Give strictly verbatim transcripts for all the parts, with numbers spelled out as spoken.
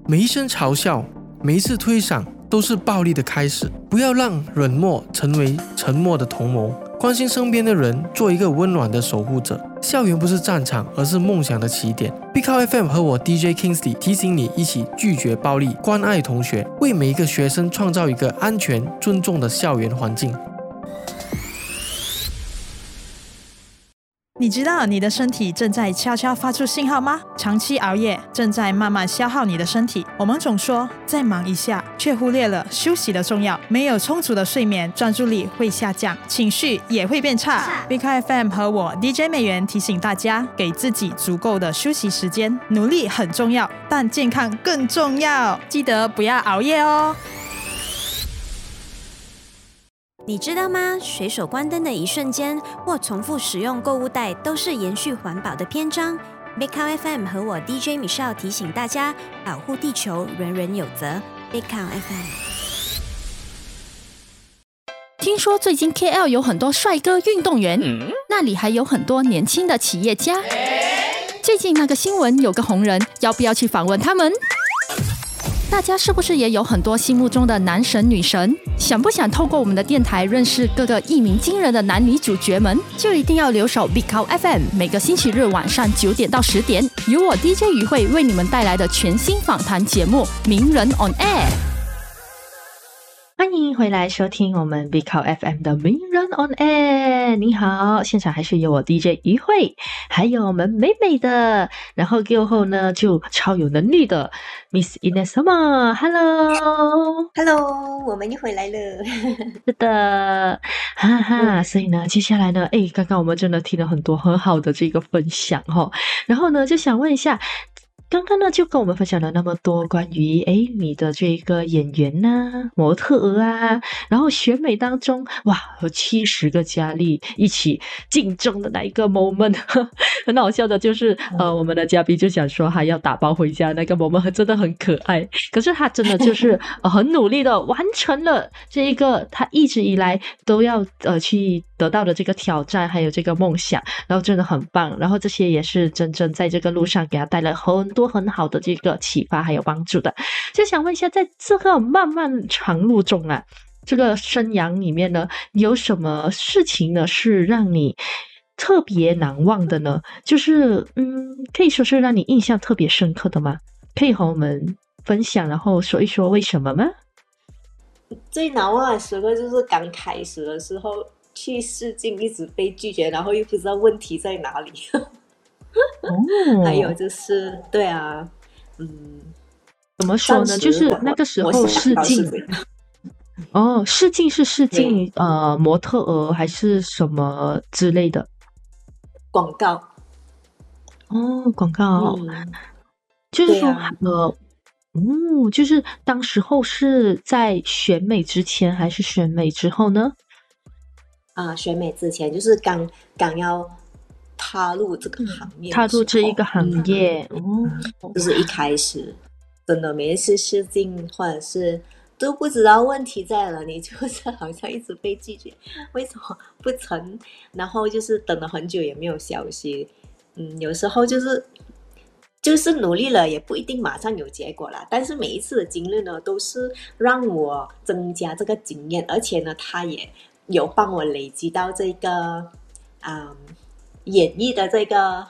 每一声嘲笑，每一次推搡都是暴力的开始。不要让冷漠成为沉默的同谋，关心身边的人，做一个温暖的守护者。校园不是战场，而是梦想的起点。B K F M 和我 D J Kingsley 提醒你一起拒绝暴力，关爱同学，为每一个学生创造一个安全、尊重的校园环境。 你知道你的身体正在悄悄发出信号吗？长期熬夜正在慢慢消耗你的身体。我们总说再忙一下，却忽略了休息的重要。没有充足的睡眠，专注力会下降，情绪也会变差。B K F M 和我 D J 美元提醒大家，给自己足够的休息时间。努力很重要，但健康更重要。记得不要熬夜哦。 你知道吗？随手关灯的一瞬间，或重复使用购物袋，都是延续环保的篇章。Big Cow F M 和我 D J Michelle 提醒大家，保护地球，人人有责。Big Cow F M。 听说最近 K L 有很多帅哥运动员，嗯、那里还有很多年轻的企业家。最近那个新闻有个红人，要不要去访问他们？大家是不是也有很多心目中的男神女神？想不想透过我们的电台认识各个一鸣惊人的男女主角们？就一定要留守 Big Cow F M， 每个星期日晚上九点到十点，由我 D J 于慧为你们带来的全新访谈节目《名人 on Air》。 欢迎回来收听我们 Big Cow F M 的名人 on Air。你好，现场还是有我 D J 于慧，还有我们美美的，然后过后呢就超有能力的 Miss Inesama。 Hello Hello， 我们又回来了。 是的，哈哈。所以呢接下来呢，诶刚刚我们真的听了很多很好的这个分享齁，然后呢就想问一下，刚刚呢就跟我们分享了那么多关于诶你的这个演员啊、模特儿啊，然后选美当中哇有七十个佳丽一起竞争的那一个 moment 很好笑的就是呃我们的嘉宾就想说他要打包回家，那个 moment 真的很可爱，可是他真的就是呃很努力的完成了这一个他一直以来都要呃去得到的这个挑战还有这个梦想，然后真的很棒，然后这些也是真正在这个路上给他带来很多很好的这个启发还有帮助的。就想问一下，在这个漫漫长路中啊，这个生涯里面呢，有什么事情呢是让你特别难忘的呢？就是嗯，可以说是让你印象特别深刻的吗？可以和我们分享，然后说一说为什么吗？ 最难忘的时刻就是刚开始的时候去试镜一直被拒绝，然后又不知道问题在哪里。哦，还有就是对啊，嗯， 怎么说呢？就是那个时候试镜，哦，试镜是试镜呃模特儿还是什么之类的？ 广告。 哦，广告，嗯、就是说、啊、呃，嗯，就是当时候是在选美之前还是选美之后呢？ 啊，选美之前就是刚刚要踏入这个行业， 踏入这一个行业， 嗯、哦，就是一开始真的每一次试镜或者是都不知道问题在哪里，就是好像一直被拒绝，为什么不成？然后就是等了很久也没有消息，嗯，有时候就是就是努力了也不一定马上有结果啦，但是每一次的经历呢，都是让我增加这个经验，而且呢，它也有帮我累积到这个嗯演绎的这个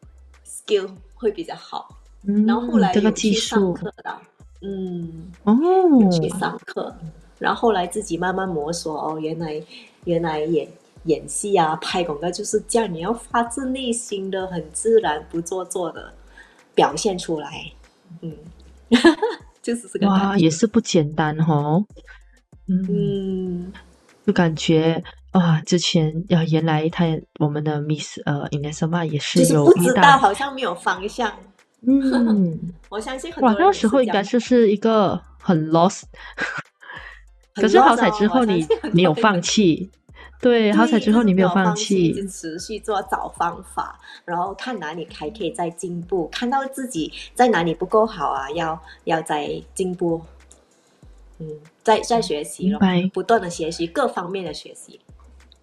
skill 会比较好，嗯、然后后来有去上课的，嗯，哦，有去上课，然后后来自己慢慢摸索，哦，原来原来演演戏啊、拍广告就是这样，你要发自内心的、很自然、不做作的表现出来，嗯，就是这个感觉。 哇，也是不简单哦，嗯。嗯，就感觉啊，之前啊，原来他我们的 Miss 呃 Inesama 也是有就是不知道，好像没有方向。 嗯， 我相信很多人哇，那时候应该就是一个很 lost， 可是好彩之后你没有放弃，对，好彩之后你没有放弃， 一直持续做找方法，然后看哪里还可以再进步，看到自己在哪里不够好啊，要要再进步。嗯，在在学习咯，不断的学习各方面的学习。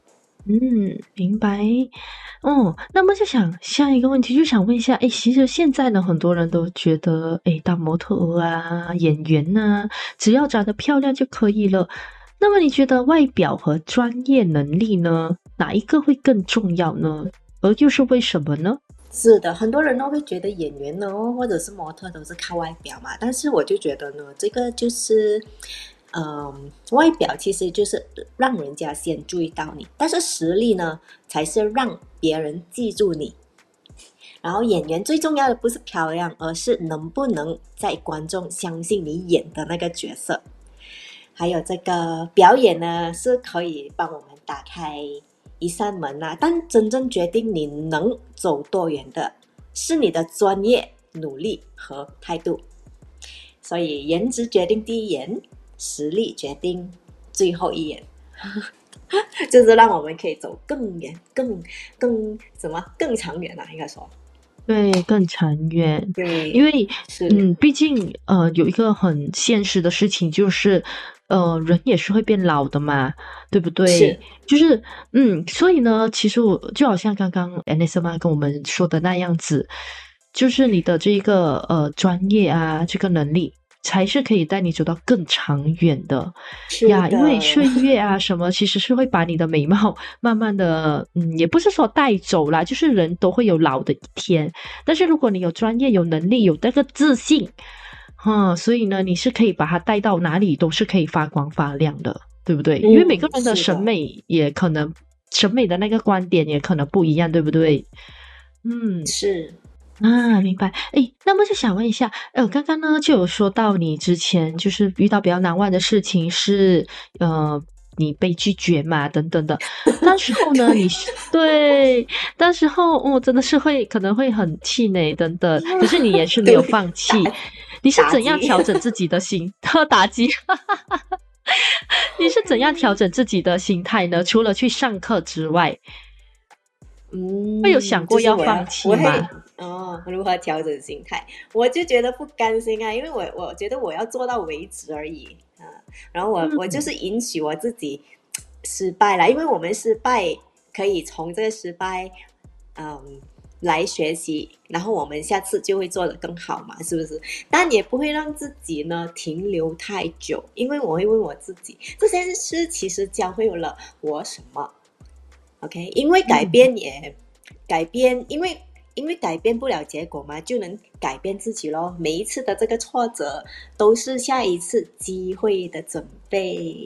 嗯，明白。哦，那么就想下一个问题，就想问一下，诶，其实现在呢，很多人都觉得，诶，当模特儿啊、演员呐、只要长得漂亮就可以了。那么你觉得外表和专业能力呢，哪一个会更重要呢？而又是为什么呢？ 是的，很多人都会觉得演员呢，或者是模特都是靠外表嘛，但是我就觉得呢，这个就是，嗯，外表其实就是让人家先注意到你，但是实力呢，才是让别人记住你。然后演员最重要的不是漂亮，而是能不能在观众相信你演的那个角色。还有这个表演呢，是可以帮我们打开一扇门啊，但真正决定你能走多远的，是你的专业、努力和态度。所以颜值决定第一眼，实力决定最后一眼。就是让我们可以走更远、更更什么更长远啊，应该说。 对，更长远。 对， 因为是嗯，毕竟呃，有一个很现实的事情就是，呃，人也是会变老的嘛，对不对？ 是， 就是嗯，所以呢，其实我就好像刚刚 Anissa 妈跟我们说的那样子，就是你的这个呃专业啊，这个能力。才是可以带你走到更长远的是呀，因为的， 岁月啊什么，其实是会把你的美貌慢慢的，嗯，也不是说带走啦，就是人都会有老的一天。但是如果你有专业、有能力、有那个自信，哈、所以呢，你是可以把它带到哪里都是可以发光发亮的，对不对？因为每个嗯， 人的是的， 审美也可能，审美的那个观点也可能不一样，对不对？嗯。 是， 啊，明白。诶，那么就想问一下，呃，刚刚呢就有说到你之前就是遇到比较难忘的事情是，呃，你被拒绝嘛，等等的。当时候呢，你对， 是对，当时候哦，真的是会可能会很气馁等等，可是你也是没有对， 放弃。 打你是怎样打击， 调整自己的心打击？你是怎样调整自己的心态呢？除了去上课之外，会有想嗯， 过要就是我要， 放弃我会吗？ 哦，如何调整心态？我就觉得不甘心啊，因为我我觉得我要做到为止而已啊，然后我我就嗯。 是允许我自己失败了，因为我们失败可以从这个失败，嗯，来学习，然后我们下次就会做得更好嘛，是不是？但也不会让自己呢停留太久，因为我会问我自己，这件事其实教会了我什么？OK，因为改嗯。 变也改变，因为因为改变不了结果嘛，就能改变自己咯。每一次的这个挫折都是下一次机会的准备，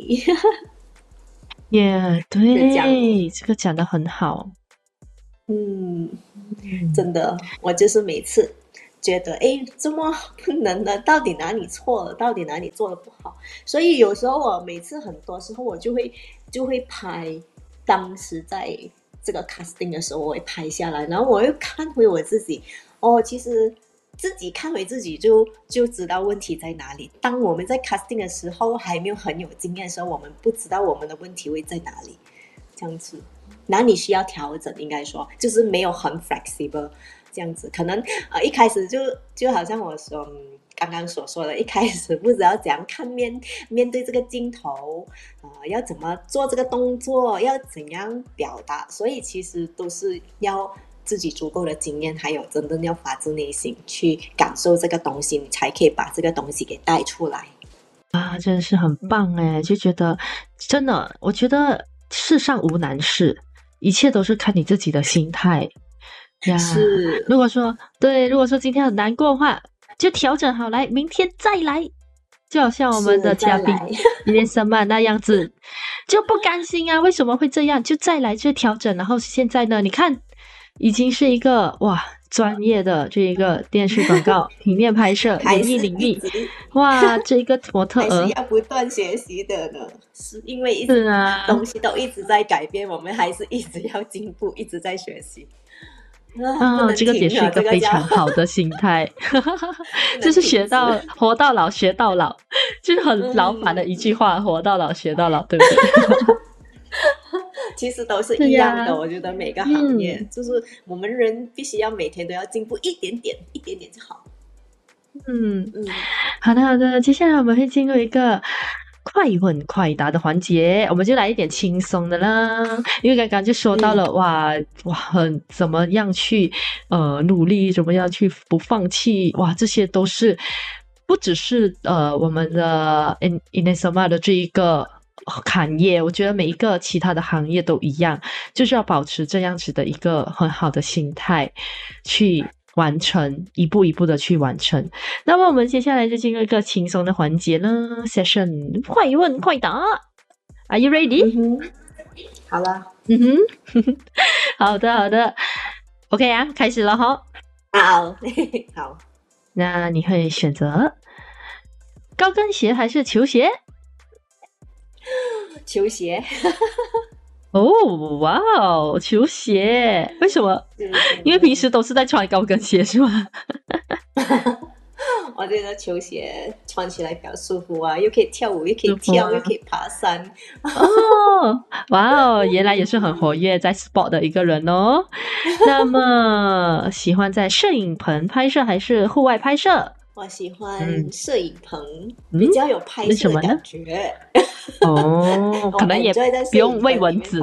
也是这样。 对，这个讲得很好。 嗯， 嗯。 真的，我就是每次觉得，诶，怎么不能呢？到底哪里错了？到底哪里做的不好？所以有时候我每次很多时候我就会就会拍当时在这个 casting 的时候，我会拍下来，然后我又看回我自己，哦，其实自己看回自己就就知道问题在哪里。当我们在 casting 的时候还没有很有经验的时候，我们不知道我们的问题会在哪里，这样子。哪里需要调整，应该说就是没有很 flexible 这样子，可能呃一开始就就好像我说、嗯、刚刚所说的，一开始不知道怎样看面面对这个镜头，呃，要怎么做这个动作，要怎样表达，所以其实都是要自己足够的经验，还有真正要发自内心去感受这个东西，你才可以把这个东西给带出来。 啊，真的是很棒诶，就觉得真的，我觉得世上无难事，一切都是看你自己的心态呀。 是如果说对，如果说今天很难过的话，就调整好来，明天再来。就好像我们是， 的嘉宾再来， 伊莲森曼那样子，就不甘心啊！为什么会这样？就再来，就调整。然后现在呢，你看，已经是一个哇专业的这一个电视广告、平面拍摄、演还是艺领域， 一直哇，这一个模特还是儿要不断学习的呢，是因为一是直啊。 东西都一直在改变，我们还是一直要进步，一直在学习啊，不啊，这个也能停啊， 是一个非这个叫常好的心态， 不就是能停止。 学到活到老学到老，就是很老反的一句嗯， 话，活到老学到老，对不对？ 其实都是是一样的， 呀。 我觉得每个行业嗯就是我们人必须要每天都要进步一点点，一点点就好。 嗯， 嗯， 好的好的，接下来我们会进入一个快快问快答的环节，我们就来一点轻松的啦。因为刚刚就说到了，嗯、哇哇，很怎么样去呃努力，怎么样去不放弃，哇，这些都是不只是呃我们的 Inesoma 的这一个行业，我觉得每一个其他的行业都一样，就是要保持这样子的一个很好的心态去完成，一步一步的去完成。那么我们接下来就进入一个轻松的环节了 ，session 快问快答 ，Are you ready？ 嗯哼，好了， 嗯哼，好的好的 ，OK 啊，开始了哈。 好，好。 那你会选择高跟鞋还是球鞋？ 球鞋。 哦，哇哦，球鞋，为什么？因为平时都是在穿高跟鞋是吗？ 我觉得球鞋穿起来比较舒服啊，又可以跳舞，又可以跳，又可以爬山。 哦，哇哦，原来也是很活跃在 sport 的一个人哦。那么喜欢在摄影棚拍摄还是户外拍摄？ 我喜欢摄影棚，嗯、比较有拍摄的感觉。 哦，可能也不用喂蚊子。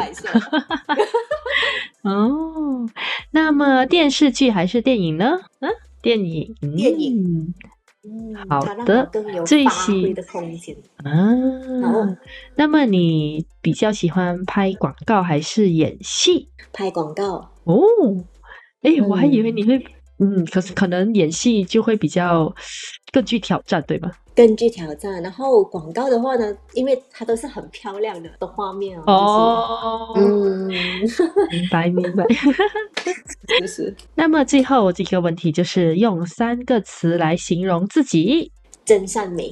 哦，那么电视剧还是电影呢？啊，电影， 电影。 嗯，好的，最喜的空间啊。那么你比较喜欢拍广告还是演戏？ 拍广告。 哦，哎，我还以为你会。嗯，可是可能演戏就会比较更具挑战，对吗？ 更具挑战。然后广告的话呢，因为它都是很漂亮的的画面哦。 就是、嗯， 明白明白。 就是。 那么最后这个问题就是用三个词来形容自己。 真善美。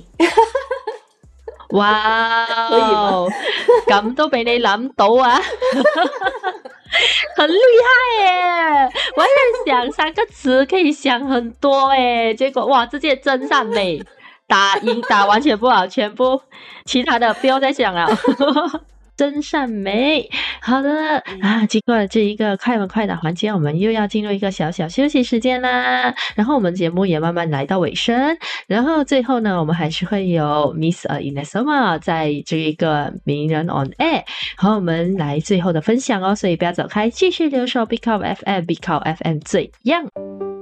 哇哦，咁都俾你諗到啊！很厉害耶！我在想三个词可以想很多诶，结果哇，直接真善美，打赢打完全不好，全部其他的不要再想了。真善美，好的啊！经过了这一个快问快答环节，我们又要进入一个小小休息时间啦。然后我们节目也慢慢来到尾声，然后最后呢，我们还是会有 Miss Inesoma 在这一个名人 on air 和我们来最后的分享哦，所以不要走开，继续留守 Big Up F M， Big Up F M 最样。